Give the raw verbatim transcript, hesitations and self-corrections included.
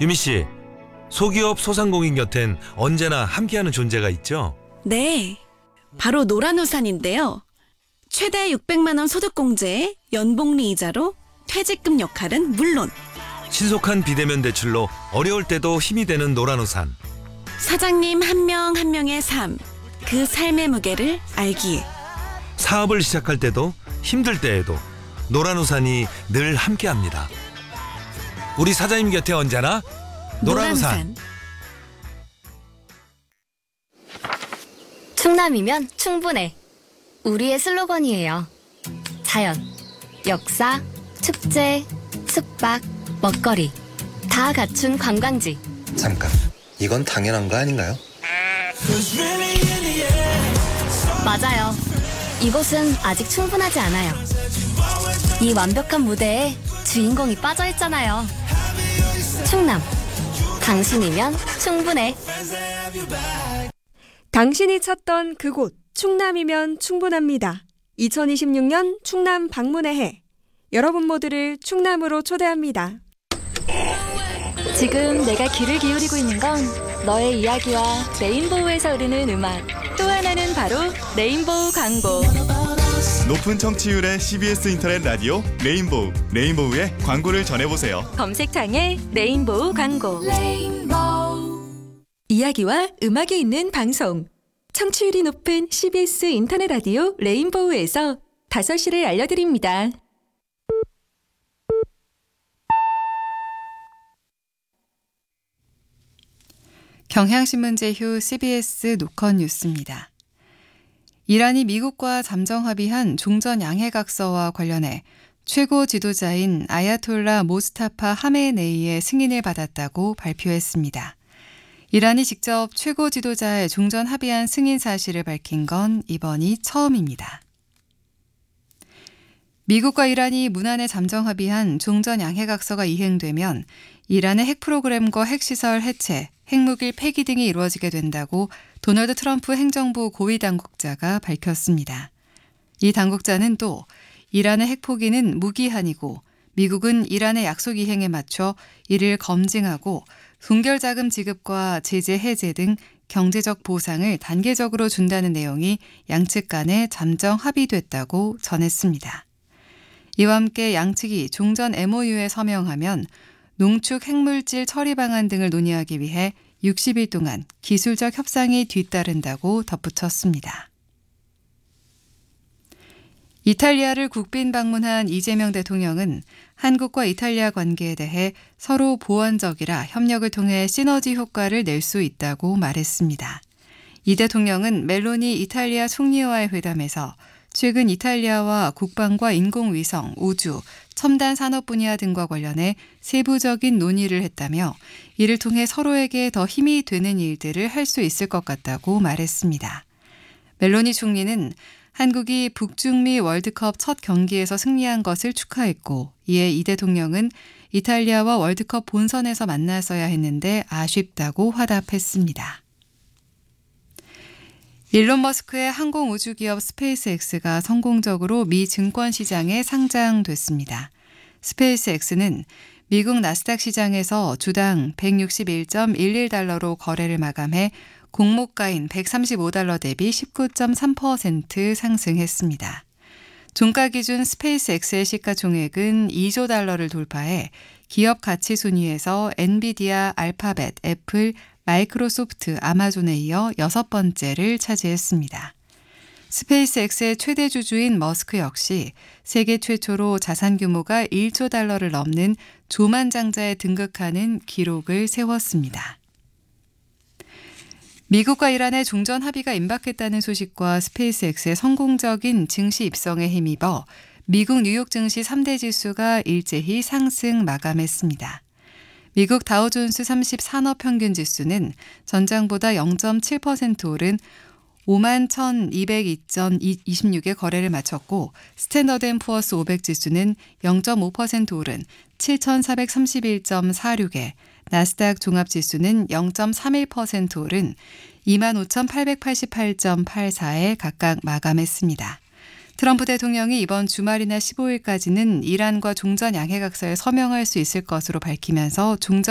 유미 씨, 소기업 소상공인 곁엔 언제나 함께하는 존재가 있죠? 네, 바로 노란우산인데요. 최대 육백만 원 소득공제에 연복리 이자로 퇴직금 역할은 물론 신속한 비대면 대출로 어려울 때도 힘이 되는 노란우산. 사장님 한 명 한 명의 삶, 그 삶의 무게를 알기에 사업을 시작할 때도 힘들 때에도 노란우산이 늘 함께합니다. 우리 사장님 곁에 언제나 노란우산. 충남이면 충분해. 우리의 슬로건이에요. 자연, 역사, 축제, 숙박, 먹거리 다 갖춘 관광지. 잠깐, 이건 당연한 거 아닌가요? 맞아요. 이곳은 아직 충분하지 않아요. 이 완벽한 무대에 주인공이 빠져있잖아요. 충남, 당신이면 충분해. 당신이 찾던 그곳 충남이면 충분합니다. 이천이십육 년 충남 방문의 해. 여러분 모두를 충남으로 초대합니다. 지금 내가 귀를 기울이고 있는 건 너의 이야기와 레인보우에서 흐르는 음악, 또 하나는 바로 레인보우 광고. 높은 청취율의 씨비에스 인터넷 라디오 레인보우, 레인보우의 광고를 전해보세요. 검색창에 레인보우 광고. 이야기와 음악이 있는 방송, 청취율이 높은 씨비에스 인터넷 라디오 레인보우에서 다섯 시를 알려드립니다. 경향신문 제휴 씨비에스 노컷 뉴스입니다. 이란이 미국과 잠정 합의한 종전 양해각서와 관련해 최고 지도자인 아야톨라 모스타파 하메네이의 승인을 받았다고 발표했습니다. 이란이 직접 최고 지도자의 종전 합의안 승인 사실을 밝힌 건 이번이 처음입니다. 미국과 이란이 문안에 잠정 합의한 종전 양해각서가 이행되면 이란의 핵 프로그램과 핵시설 해체, 핵무기 폐기 등이 이루어지게 된다고 도널드 트럼프 행정부 고위 당국자가 밝혔습니다. 이 당국자는 또 이란의 핵 포기는 무기한이고 미국은 이란의 약속 이행에 맞춰 이를 검증하고 동결자금 지급과 제재 해제 등 경제적 보상을 단계적으로 준다는 내용이 양측 간에 잠정 합의됐다고 전했습니다. 이와 함께 양측이 종전 엠오유에 서명하면 농축 핵물질 처리 방안 등을 논의하기 위해 육십 일 동안 기술적 협상이 뒤따른다고 덧붙였습니다. 이탈리아를 국빈 방문한 이재명 대통령은 한국과 이탈리아 관계에 대해 서로 보완적이라 협력을 통해 시너지 효과를 낼 수 있다고 말했습니다. 이 대통령은 멜로니 이탈리아 총리와의 회담에서 최근 이탈리아와 국방과 인공위성, 우주, 첨단 산업 분야 등과 관련해 세부적인 논의를 했다며 이를 통해 서로에게 더 힘이 되는 일들을 할 수 있을 것 같다고 말했습니다. 멜로니 총리는 한국이 북중미 월드컵 첫 경기에서 승리한 것을 축하했고 이에 이 대통령은 이탈리아와 월드컵 본선에서 만났어야 했는데 아쉽다고 화답했습니다. 일론 머스크의 항공우주기업 스페이스X가 성공적으로 미 증권시장에 상장됐습니다. 스페이스X는 미국 나스닥 시장에서 주당 백육십일 점 일일 달러로 거래를 마감해 공모가인 백삼십오 달러 대비 십구 점 삼 퍼센트 상승했습니다. 종가 기준 스페이스X의 시가총액은 이조 달러를 돌파해 기업 가치 순위에서 엔비디아, 알파벳, 애플, 마이크로소프트, 아마존에 이어 여섯 번째를 차지했습니다. 스페이스X의 최대 주주인 머스크 역시 세계 최초로 자산 규모가 일조 달러를 넘는 조만장자에 등극하는 기록을 세웠습니다. 미국과 이란의 종전 합의가 임박했다는 소식과 스페이스X의 성공적인 증시 입성에 힘입어 미국 뉴욕 증시 삼 대 지수가 일제히 상승 마감했습니다. 미국 다우존스 삼십 산업평균지수는 전장보다 영 점 칠 퍼센트 오른 오만 천이백이 점 이십육에 거래를 마쳤고 스탠더드 앤 푸어스 오백 지수는 영 점 오 퍼센트 오른 칠천사백삼십일 점 사육에 나스닥 종합지수는 영 점 삼일 퍼센트 오른 이만 오천팔백팔십팔 점 팔사에 각각 마감했습니다. 트럼프 대통령이 이번 주말이나 십오일까지는 이란과 종전 양해각서에 서명할 수 있을 것으로 밝히면서 종전